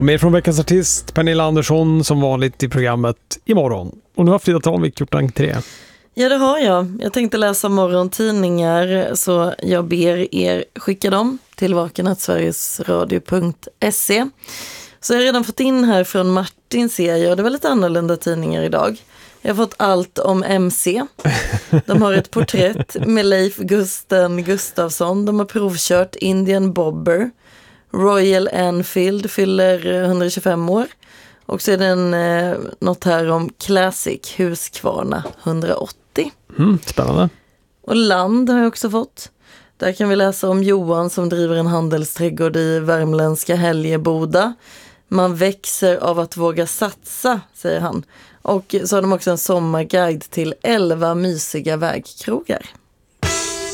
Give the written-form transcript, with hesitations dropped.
Mer från veckans artist, Pernilla Andersson, som vanligt i programmet imorgon. Och nu har Frida Tanvik gjort entré. Ja, det har jag. Jag tänkte läsa morgontidningar, så jag ber er skicka dem till vaken@sverigesradio.se. Så jag har redan fått in här från Martin, ser jag. Det var lite annorlunda tidningar idag. Jag har fått allt om MC. De har ett porträtt med Leif Gusten Gustafsson. De har provkört Indian Bobber. Royal Enfield fyller 125 år. Och så är det något här om Classic Husqvarna 180. Spännande. Och Land har jag också fått. Där kan vi läsa om Johan som driver en handelsträdgård i värmländska Häljeboda. Man växer av att våga satsa, säger han. Och så har de också en sommarguide till 11 mysiga vägkrogar.